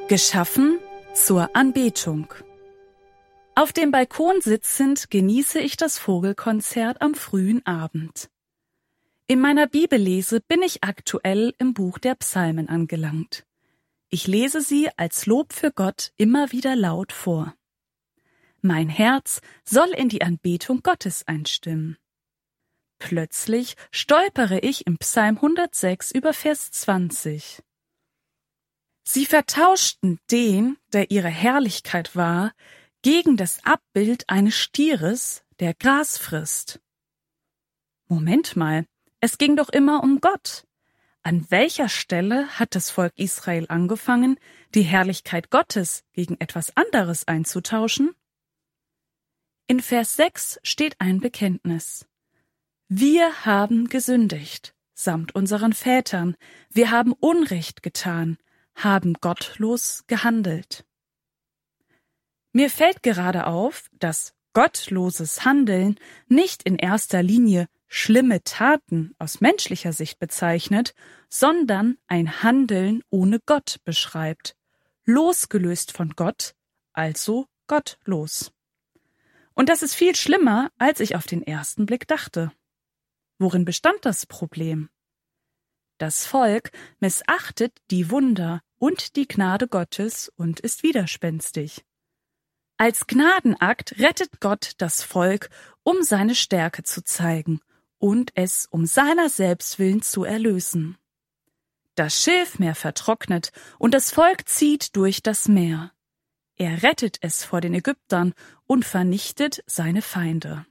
Geschaffen zur Anbetung. Auf dem Balkon sitzend genieße ich das Vogelkonzert am frühen Abend. In meiner Bibellese bin ich aktuell im Buch der Psalmen angelangt. Ich lese sie als Lob für Gott immer wieder laut vor. Mein Herz soll in die Anbetung Gottes einstimmen. Plötzlich stolpere ich im Psalm 106 über Vers 20. Sie vertauschten den, der ihre Herrlichkeit war, gegen das Abbild eines Stieres, der Gras frisst. Moment mal, es ging doch immer um Gott. An welcher Stelle hat das Volk Israel angefangen, die Herrlichkeit Gottes gegen etwas anderes einzutauschen? In Vers 6 steht ein Bekenntnis. Wir haben gesündigt, samt unseren Vätern, wir haben Unrecht getan, haben gottlos gehandelt. Mir fällt gerade auf, dass gottloses Handeln nicht in erster Linie schlimme Taten aus menschlicher Sicht bezeichnet, sondern ein Handeln ohne Gott beschreibt, losgelöst von Gott, also gottlos. Und das ist viel schlimmer, als ich auf den ersten Blick dachte. Worin bestand das Problem? Das Volk missachtet die Wunder und die Gnade Gottes und ist widerspenstig. Als Gnadenakt rettet Gott das Volk, um seine Stärke zu zeigen und es um seiner selbst willen zu erlösen. Das Schilfmeer vertrocknet und das Volk zieht durch das Meer. Er rettet es vor den Ägyptern und vernichtet seine Feinde.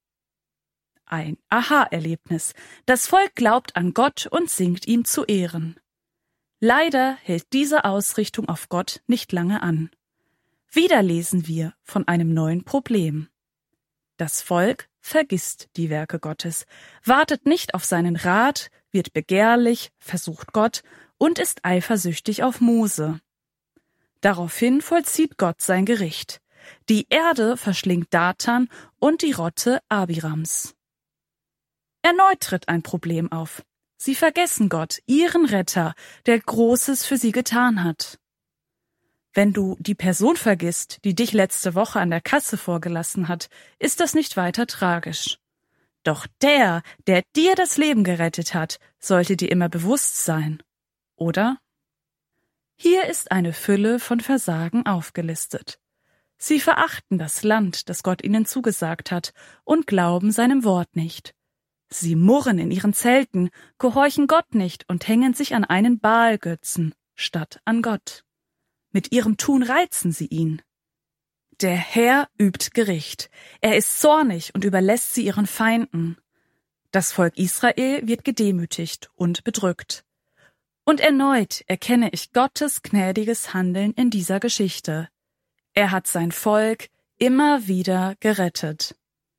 Ein Aha-Erlebnis. Das Volk glaubt an Gott und singt ihm zu Ehren. Leider hält diese Ausrichtung auf Gott nicht lange an. Wieder lesen wir von einem neuen Problem. Das Volk vergisst die Werke Gottes, wartet nicht auf seinen Rat, wird begehrlich, versucht Gott und ist eifersüchtig auf Mose. Daraufhin vollzieht Gott sein Gericht. Die Erde verschlingt Datan und die Rotte Abirams. Erneut tritt ein Problem auf. Sie vergessen Gott, ihren Retter, der Großes für sie getan hat. Wenn du die Person vergisst, die dich letzte Woche an der Kasse vorgelassen hat, ist das nicht weiter tragisch. Doch der dir das Leben gerettet hat, sollte dir immer bewusst sein, oder? Hier ist eine Fülle von Versagen aufgelistet. Sie verachten das Land, das Gott ihnen zugesagt hat, und glauben seinem Wort nicht. Sie murren in ihren Zelten, gehorchen Gott nicht und hängen sich an einen Baal-Götzen, statt an Gott. Mit ihrem Tun reizen sie ihn. Der Herr übt Gericht. Er ist zornig und überlässt sie ihren Feinden. Das Volk Israel wird gedemütigt und bedrückt. Und erneut erkenne ich Gottes gnädiges Handeln in dieser Geschichte. Er hat sein Volk immer wieder gerettet.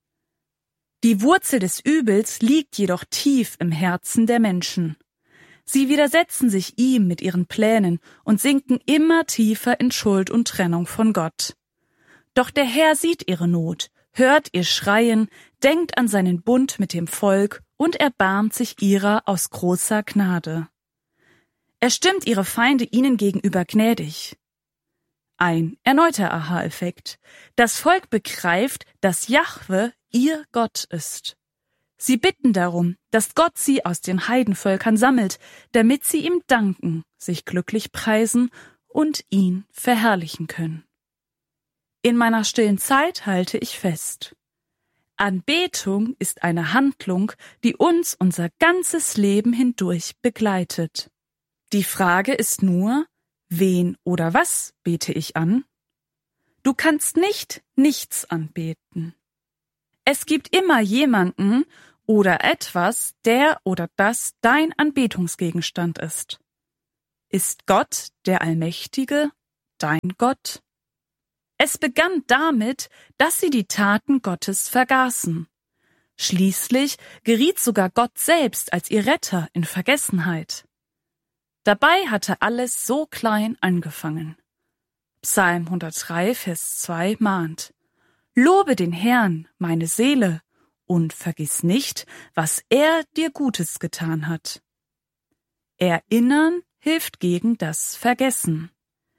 Die Wurzel des Übels liegt jedoch tief im Herzen der Menschen. Sie widersetzen sich ihm mit ihren Plänen und sinken immer tiefer in Schuld und Trennung von Gott. Doch der Herr sieht ihre Not, hört ihr Schreien, denkt an seinen Bund mit dem Volk und erbarmt sich ihrer aus großer Gnade. Er stimmt ihre Feinde ihnen gegenüber gnädig. Ein erneuter Aha-Effekt. Das Volk begreift, dass Jahwe ihr Gott ist. Sie bitten darum, dass Gott sie aus den Heidenvölkern sammelt, damit sie ihm danken, sich glücklich preisen und ihn verherrlichen können. In meiner stillen Zeit halte ich fest. Anbetung ist eine Handlung, die uns unser ganzes Leben hindurch begleitet. Die Frage ist nur, wen oder was bete ich an? Du kannst nicht nichts anbeten. Es gibt immer jemanden oder etwas, der oder das dein Anbetungsgegenstand ist. Ist Gott, der Allmächtige, dein Gott? Es begann damit, dass sie die Taten Gottes vergaßen. Schließlich geriet sogar Gott selbst als ihr Retter in Vergessenheit. Dabei hatte alles so klein angefangen. Psalm 103, Vers 2 mahnt: Lobe den Herrn, meine Seele, und vergiss nicht, was er dir Gutes getan hat. Erinnern hilft gegen das Vergessen.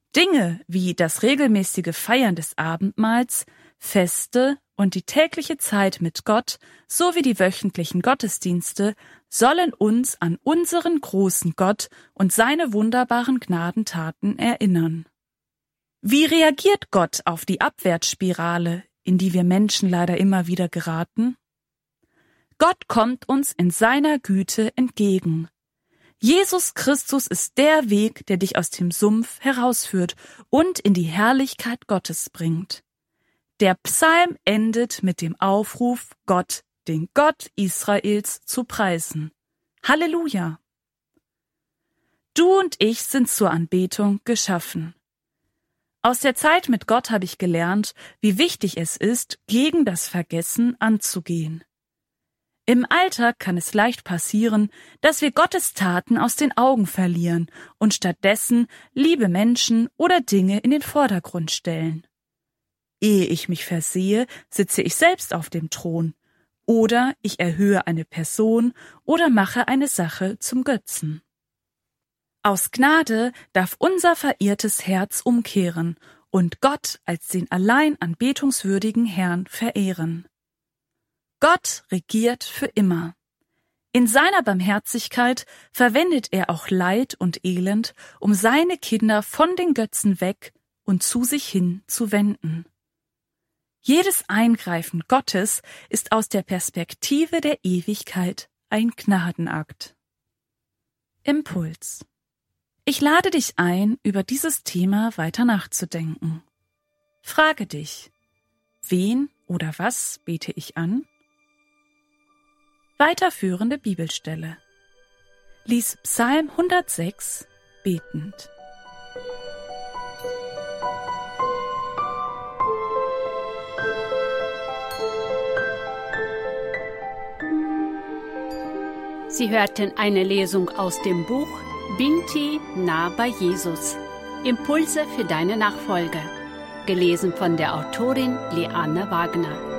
Dinge wie das regelmäßige Feiern des Abendmahls, Feste und die tägliche Zeit mit Gott sowie die wöchentlichen Gottesdienste sollen uns an unseren großen Gott und seine wunderbaren Gnadentaten erinnern. Wie reagiert Gott auf die Abwärtsspirale, in die wir Menschen leider immer wieder geraten? Gott kommt uns in seiner Güte entgegen. Jesus Christus ist der Weg, der dich aus dem Sumpf herausführt und in die Herrlichkeit Gottes bringt. Der Psalm endet mit dem Aufruf, Gott, den Gott Israels, zu preisen. Halleluja! Du und ich sind zur Anbetung geschaffen. Aus der Zeit mit Gott habe ich gelernt, wie wichtig es ist, gegen das Vergessen anzugehen. Im Alltag kann es leicht passieren, dass wir Gottes Taten aus den Augen verlieren und stattdessen liebe Menschen oder Dinge in den Vordergrund stellen. Ehe ich mich versehe, sitze ich selbst auf dem Thron, oder ich erhöhe eine Person oder mache eine Sache zum Götzen. Aus Gnade darf unser verirrtes Herz umkehren und Gott als den allein anbetungswürdigen Herrn verehren. Gott regiert für immer. In seiner Barmherzigkeit verwendet er auch Leid und Elend, um seine Kinder von den Götzen weg und zu sich hin zu wenden. Jedes Eingreifen Gottes ist aus der Perspektive der Ewigkeit ein Gnadenakt. Impuls. Ich lade dich ein, über dieses Thema weiter nachzudenken. Frage dich: Wen oder was bete ich an? Weiterführende Bibelstelle. Lies Psalm 106 betend. Sie hörten eine Lesung aus dem Buch Binti nah bei Jesus. Impulse für deine Nachfolge. Gelesen von der Autorin Liane Wagner.